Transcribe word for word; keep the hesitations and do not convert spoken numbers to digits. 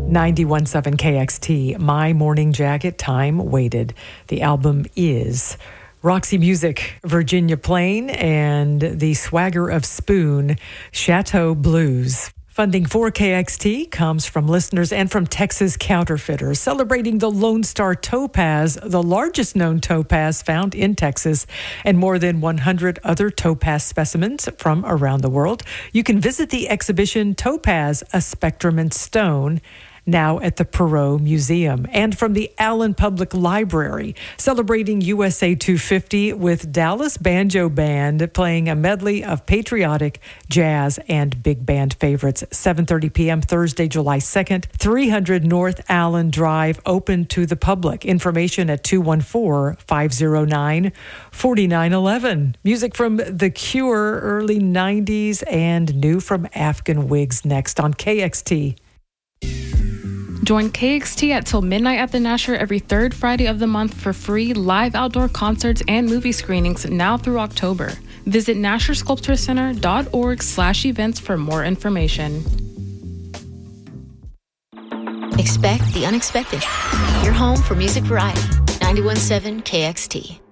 ninety-one point seven K X T, My Morning Jacket, Time Waited. The album is Roxy Music, Virginia Plain, and the swagger of Spoon, Chateau Blues. Funding for K X T comes from listeners and from Texas Counterfeiters, celebrating the Lone Star Topaz, the largest known topaz found in Texas, and more than one hundred other topaz specimens from around the world. You can visit the exhibition Topaz, a Spectrum and Stone, now at the Perot Museum. And from the Allen Public Library, celebrating U S A two fifty with Dallas Banjo Band playing a medley of patriotic, jazz, and big band favorites. seven thirty p.m. Thursday, July second, three hundred North Allen Drive, open to the public. Information at two one four, five oh nine, four nine one one. Music from The Cure, early nineties, and new from Afghan Wigs next on K X T. Join K X T at Till Midnight at the Nasher every third Friday of the month for free live outdoor concerts and movie screenings now through October. Visit nasher sculpture center dot org slash events for more information. Expect the unexpected. You're home for music variety. ninety-one point seven K X T.